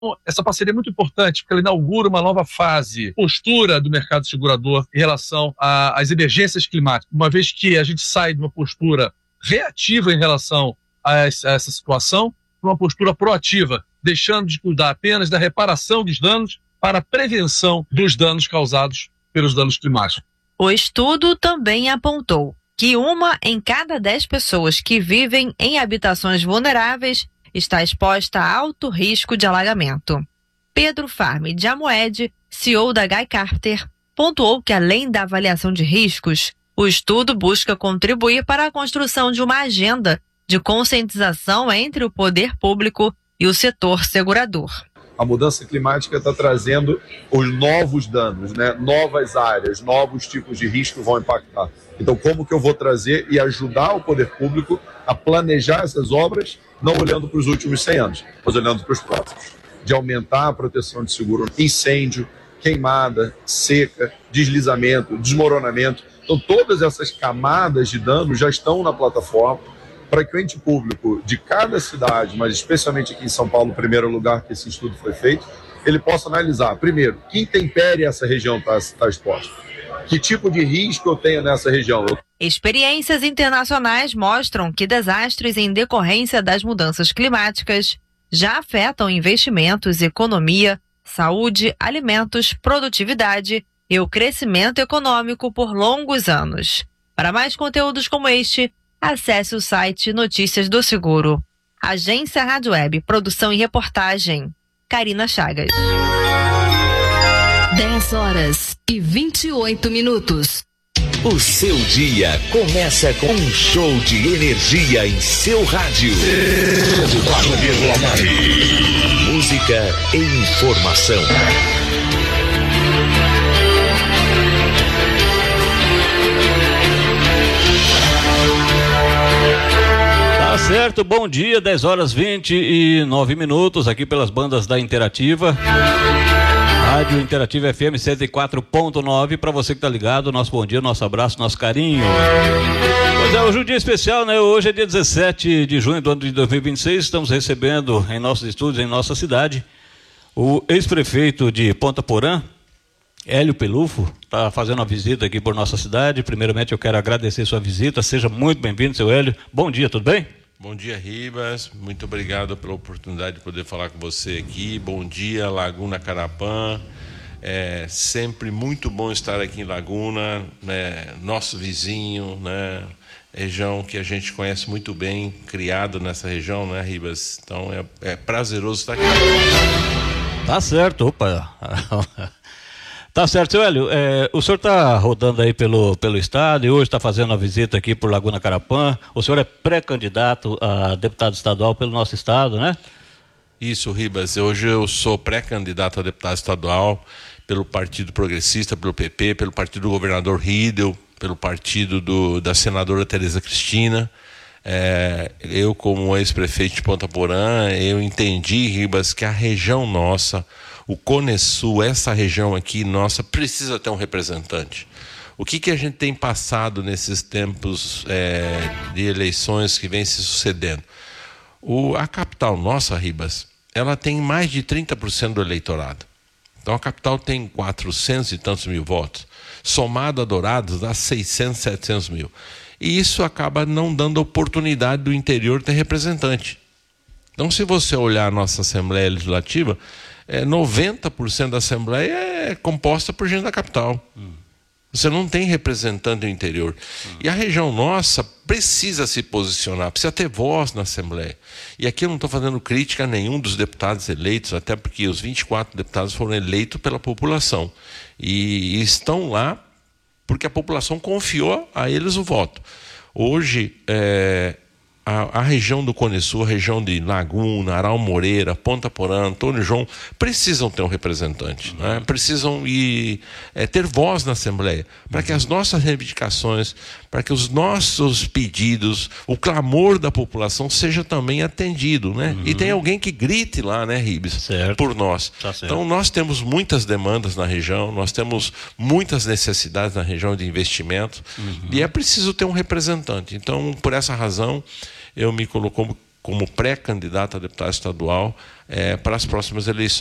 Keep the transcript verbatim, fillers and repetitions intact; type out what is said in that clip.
essa parceria é muito importante, porque ela inaugura uma nova fase, postura do mercado segurador em relação às emergências climáticas, uma vez que a gente sai de uma postura reativa em relação a essa situação para uma postura proativa, deixando de cuidar apenas da reparação dos danos para a prevenção dos danos causados pelos danos climáticos. O estudo também apontou que uma em cada dez pessoas que vivem em habitações vulneráveis está exposta a alto risco de alagamento. Pedro Farme de Amoed, C E O da Guy Carter, pontuou que além da avaliação de riscos, o estudo busca contribuir para a construção de uma agenda de conscientização entre o poder público e o setor segurador. A mudança climática está trazendo os novos danos, né? Novas áreas, novos tipos de risco vão impactar. Então, como que eu vou trazer e ajudar o poder público a planejar essas obras, não olhando para os últimos cem anos, mas olhando para os próximos, de aumentar a proteção de seguro, incêndio, queimada, seca, deslizamento, desmoronamento. Então, todas essas camadas de dano já estão na plataforma para que o ente público de cada cidade, mas especialmente aqui em São Paulo, o primeiro lugar que esse estudo foi feito, ele possa analisar, primeiro, que intempérie essa região está tá exposta, que tipo de risco eu tenho nessa região. Experiências internacionais mostram que desastres em decorrência das mudanças climáticas já afetam investimentos, economia, saúde, alimentos, produtividade e o crescimento econômico por longos anos. Para mais conteúdos como este, acesse o site Notícias do Seguro. Agência Rádio Web, produção e reportagem, Karina Chagas. dez horas e vinte e oito minutos. O seu dia começa com um show de energia em seu rádio. Música e informação. Tá certo, bom dia, dez horas vinte e nove minutos, aqui pelas bandas da Interativa. Rádio Interativa F M cento e quatro ponto nove, para você que tá ligado, nosso bom dia, nosso abraço, nosso carinho. Pois é, hoje é um dia especial, né? Hoje é dia dezessete de junho do ano de dois mil e vinte e seis, estamos recebendo em nossos estúdios, em nossa cidade, o ex-prefeito de Ponta Porã, Hélio Pelufo, está fazendo uma visita aqui por nossa cidade. Primeiramente eu quero agradecer sua visita, seja muito bem-vindo, seu Hélio. Bom dia, tudo bem? Bom dia, Ribas, muito obrigado pela oportunidade de poder falar com você aqui. Bom dia, Laguna Carapã, é sempre muito bom estar aqui em Laguna, né? Nosso vizinho, né? Região que a gente conhece muito bem, criado nessa região, né, Ribas? Então é, é prazeroso estar aqui. Tá certo, opa. Tá certo, seu Hélio, é, o senhor está rodando aí pelo, pelo estado e hoje está fazendo uma visita aqui por Laguna Carapã. O senhor é pré-candidato a deputado estadual pelo nosso estado, né? Isso, Ribas. Hoje eu sou pré-candidato a deputado estadual pelo Partido Progressista, pelo P P, pelo partido do governador Riedel, pelo partido do, da senadora Tereza Cristina. É, eu, como ex-prefeito de Ponta Porã, eu entendi, Ribas, que a região nossa, o Cone Sul, essa região aqui nossa, precisa ter um representante. O que, que a gente tem passado nesses tempos é, de eleições que vem se sucedendo? O, a capital nossa, Ribas, ela tem mais de trinta por cento do eleitorado. Então a capital tem quatrocentos e tantos mil votos. Somado a Dourados, dá seiscentos, setecentos mil. E isso acaba não dando oportunidade do interior ter representante. Então, se você olhar a nossa Assembleia Legislativa, é, noventa por cento da Assembleia é composta por gente da capital. Hum. Você não tem representante do interior. Hum. E a região nossa precisa se posicionar, precisa ter voz na Assembleia. E aqui eu não estou fazendo crítica a nenhum dos deputados eleitos, até porque os vinte e quatro deputados foram eleitos pela população. E, e estão lá porque a população confiou a eles o voto. Hoje, é, a, a região do Cone Sul, a região de Laguna, Aral Moreira, Ponta Porã, Antônio João, precisam ter um representante, uhum. né? Precisam ir, é, ter voz na Assembleia, para uhum. que as nossas reivindicações, para que os nossos pedidos, o clamor da população seja também atendido, né? Uhum. E tem alguém que grite lá, né, Ribes? Certo. Por nós. Tá certo. Então, nós temos muitas demandas na região, nós temos muitas necessidades na região de investimento, uhum. e é preciso ter um representante. Então, por essa razão, eu me coloco como, como pré-candidato a deputado estadual é, para as próximas eleições.